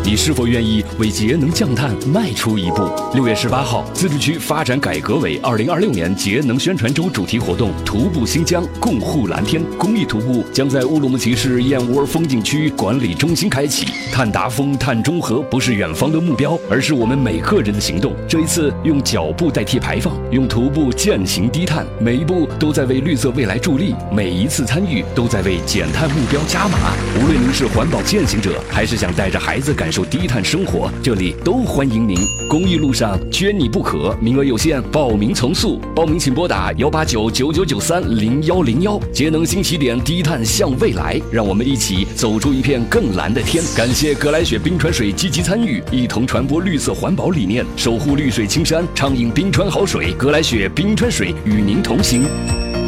你是否愿意为节能降碳迈出一步？6月18号，自治区发展改革委2026年节能宣传周主题活动“徒步新疆，共护蓝天”公益徒步将在乌鲁木齐市燕窝风景区管理中心开启。碳达峰、碳中和不是远方的目标，而是我们每个人的行动。这一次，用脚步代替排放，用徒步践行低碳，每一步都在为绿色未来助力，每一次参与都在为减碳目标加码。无论您是环保践行者，还是想带着孩子感受低碳生活，这里都欢迎您。公益路上缺你不可，名额有限，报名从速。报名请拨打18999930101。节能新起点，低碳向未来，让我们一起走出一片更蓝的天。感谢格莱雪冰川水积极参与，一同传播绿色环保理念，守护绿水青山，畅饮冰川好水。格莱雪冰川水与您同行。